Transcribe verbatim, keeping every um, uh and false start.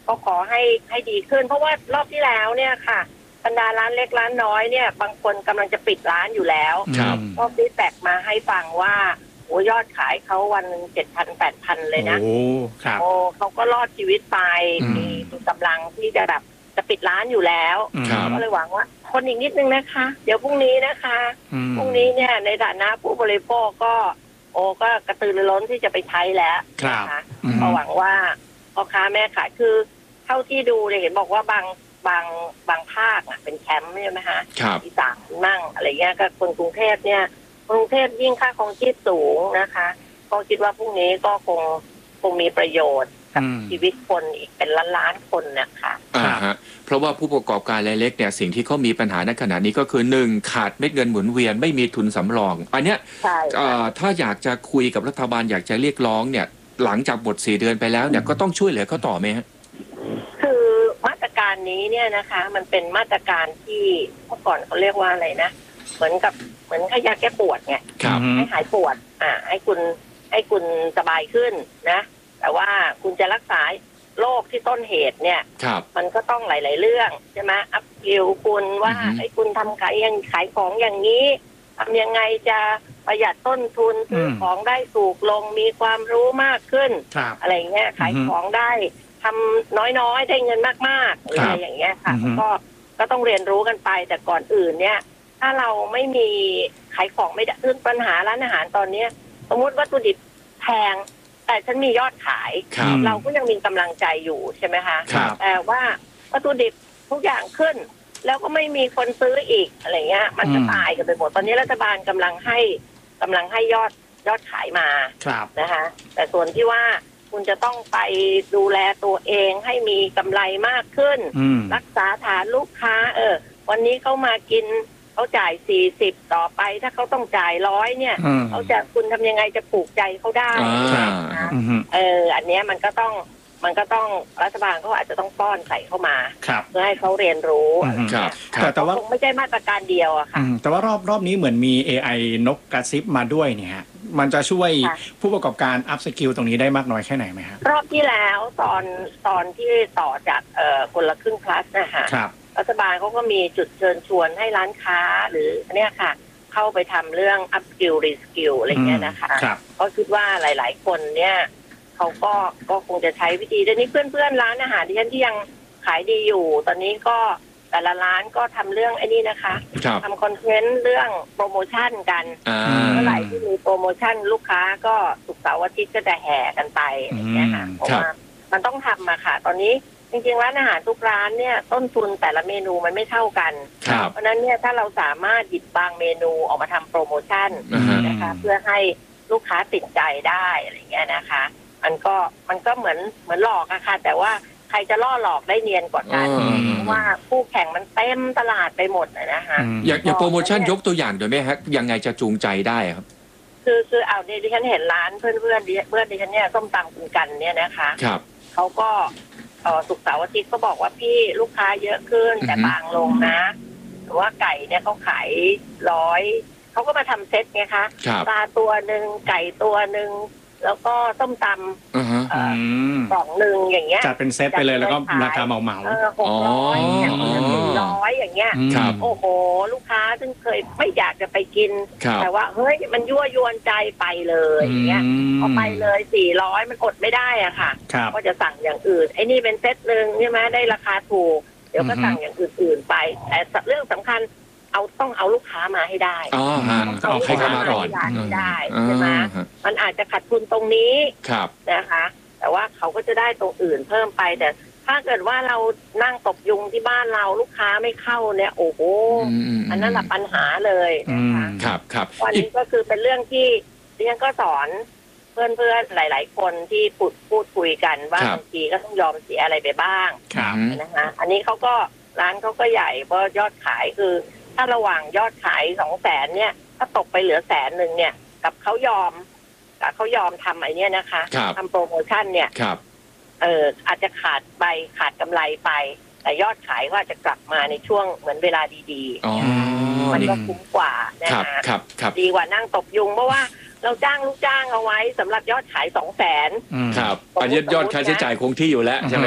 ก็ขอให้ให้ดีขึ้นเพราะว่ารอบที่แล้วเนี่ยค่ะบรรดาร้านเล็กร้านน้อยเนี่ยบางคนกำลังจะปิดร้านอยู่แล้วก็ฟีดแบ็กมาให้ฟังว่าโอ้ยอดขายเขาวันหนึ่งเจ็ดพันแปดพันเลยนะโอ้ครับโอ้เขาก็รอดชีวิตไปมีกำลังที่จะแบบจะปิดร้านอยู่แล้วก็เลยหวังว่าคนอีกนิดนึงนะคะเดี๋ยวพรุ่งนี้นะคะพรุ่งนี้เนี่ยในฐานะผู้บริโภคก็โอ้ก็กระตือรือร้นที่จะไปใช้แล้วนะคะก็หวังว่าพ่อค้าแม่ขายคือเท่าที่ดูเลยเห็นบอกว่าบางบางบางภาคเป็นแคมป์ใช่ไหมคะอีสานนั่งอะไรเงี้ยก็คนกรุงเทพเนี่ยกรุงเทพยิ่งค่าครองชีพสูงนะคะก็คิดว่าพรุ่งนี้ก็คงคงมีประโยชน์กับชีวิตคนอีกเป็นล้านล้านคนนะคะอ่าฮะเพราะว่าผู้ประกอบการรายเล็กเนี่ยสิ่งที่เขามีปัญหาในขณะนี้ก็คือหนึ่งขาดเม็ดเงินหมุนเวียนไม่มีทุนสำรองอันเนี้ยถ้าอยากจะคุยกับรัฐบาลอยากจะเรียกร้องเนี่ยหลังจากหมดสี่เดือนไปแล้วเนี่ยก็ต้องช่วยเหลือเขาต่อไหมฮะคือมาตรการนี้เนี่ยนะคะมันเป็นมาตรการที่เมื่อก่อนเขาเรียกว่าอะไรนะเหมือนกับเหมือนยาแก้ปวดไงให้หายปวดอ่าให้คุณให้คุณสบายขึ้นนะแต่ว่าคุณจะรักษาโรคที่ต้นเหตุเนี่ยมันก็ต้องหลายๆเรื่องใช่ไหมอัพสกิลคุณว่าให้คุณทำขายยังขายของอย่างนี้ทำยังไงจะประหยัดต้นทุนซื้อของได้ถูกลงมีความรู้มากขึ้นอะไรเงี้ยขายของได้ทำน้อยๆได้เงินมากๆอะไรอย่างเงี้ยค่ะก็ก็ต้องเรียนรู้กันไปแต่ก่อนอื่นเนี่ยถ้าเราไม่มีขายของไม่ได้เรื่องปัญหาร้านอาหารตอนนี้สมมติวัตถุดิบแพงแต่ฉันมียอดขายเราก็ยังมีกำลังใจอยู่ใช่ไหมคะแต่ว่าวัตถุดิบทุกอย่างขึ้นแล้วก็ไม่มีคนซื้ออีกอะไรเงี้ยมันจะตายกันไปหมดตอนนี้รัฐบาลกำลังให้กำลังให้ยอดยอดขายมานะคะแต่ส่วนที่ว่าคุณจะต้องไปดูแลตัวเองให้มีกำไรมากขึ้นรักษาฐานลูกค้าเออวันนี้เขามากินเขาจ่ายสี่สิบต่อไปถ้าเขาต้องจ่ายร้อยเนี่ยเขาจะคุณทำยังไงจะผูกใจเขาได้เอออันนี้มันก็ต้องมันก็ต้องรัฐบาลเขาอาจจะต้องป้อนใส่เข้ามาเพื่อให้เขาเรียนรู้แต่แต่ว่าคงไม่ใช่มาตรการเดียวอะค่ะแต่ว่ารอบรอบนี้เหมือนมี เอ ไอ นกกระซิบมาด้วยเนี่ยมันจะช่วยผู้ประกอบการอัพสกิลตรงนี้ได้มากน้อยแค่ไหนไหมครับรอบที่แล้วตอนตอนที่ต่อจากเอ่อคนละครึ่ง plus นะคะรัฐบาลเขาก็มีจุดเชิญชวนให้ร้านค้าหรือเนี่ยค่ะเข้าไปทำเรื่อง up skill re skill อะไรเงี้ยนะคะก็คิดว่าหลายๆคนเนี่ยเขาก็ก็คงจะใช้วิธีเดี๋ยวนี้เพื่อนๆร้านอาหารที่ฉันที่ยังขายดีอยู่ตอนนี้ก็แต่ละร้านก็ทำเรื่องไอ้นี่นะคะทำคอนเทนต์เรื่องโปรโมชั่นกันเมื่อไหร่ที่มีโปรโมชั่นลูกค้าก็ศุกร์เสาร์อาทิตย์ก็จะแห่กันไปอย่างเงี้ยค่ะเพราะว่ามันต้องทำมาค่ะตอนนี้จริงๆร้านอาหารทุกร้านเนี่ยต้นทุนแต่ละเมนูมันไม่เท่ากันเพราะนั้นเนี่ยถ้าเราสามารถหยิบบางเมนูออกมาทำโปรโมชั่นนะคะเพื่อให้ลูกค้าติดใจได้อะไรเงี้ยนะคะมันก็มันก็เหมือนเหมือนหลอกอะค่ะแต่ว่าใครจะล่อหลอกได้เนียนกว่ากันเพราะว่าคู่แข่งมันเต็มตลาดไปหมดนะคะอยากอยากโปรโมชั่นยกตัวอย่างโดยไหมฮะยังไงจะจูงใจได้ครับคือคือเอาเนี่ยดิฉันเห็นร้านเพื่อนเพื่อนเพื่อนดิฉันเนี่ยส้มตำคุณกันเนี่ยนะคะครับเขาก็เอ่อศุกร์เสาร์อาทิตย์ก็บอกว่าพี่ลูกค้าเยอะขึ้นแต่บางลงนะหรือว่าไก่เนี่ยเขาขายร้อยเขาก็มาทำเซ็ตไงคะปลาตัวหนึ่งไก่ตัวหนึ่งแล้วก็ต้มตำกล่องหนึ่งอย่างเงี้ยจัดเป็นเซตไปเลยแล้วก็ราคาเหมาเหมาหกร้อยอย่างเงี้ยหนึ่งร้อยอย่างเงี้ยโอ้โหลูกค้าซึ่งเคยไม่อยากจะไปกินแต่ว่าเฮ้ยมันยั่วยวนใจไปเลยอย่างเงี้ยพอไปเลยสี่ร้อยมันอดไม่ได้อ่ะค่ะก็จะสั่งอย่างอื่นไอ้นี่เป็นเซตหนึ่งใช่ไหมได้ราคาถูกเดี๋ยวก็สั่งอย่างอื่นๆไปแต่เรื่องสำคัญเอาต้องเอาลูกค้ามาให้ได้อ๋อเอาใครเข้ามาก่อนได้ใช่ไหมมันอาจจะขาดทุนตรงนี้นะคะแต่ว่าเขาก็จะได้ตรงอื่นเพิ่มไปแต่ถ้าเกิดว่าเรานั่งตบยุงที่บ้านเราลูกค้าไม่เข้าเนี่ยโอ้โหอันนั้นแหละปัญหาเลยนะคะครับครับวันนี้ก็คือเป็นเรื่องที่ดิฉันก็สอนเพื่อนๆหลายๆคนที่พูดพูดคุยกันว่าบางทีก็ต้องยอมเสียอะไรไปบ้างนะคะอันนี้เขาก็ร้านเขาก็ใหญ่เพราะยอดขายคือถ้าระหว่างยอดขายสองแสนเนี่ยถ้าตกไปเหลือแสนหนึ่งเนี่ยกับเขายอมกับเขายอมทำไอ้นี่นะคะทำโปรโมชั่นเนี่ยเอออาจจะขาดไปขาดกำไรไปแต่ยอดขายก็อาจจะกลับมาในช่วงเหมือนเวลาดีๆมันก็คุ้มกว่านะคะดีกว่านั่งตบยุงเพราะว่าเราจ้างลูกจ้างเอาไว้สำหรับยอดขายสองแสนครับอันนี้ยอดค่าใช้จ่ายคงที่อยู่แล้วใช่ไหม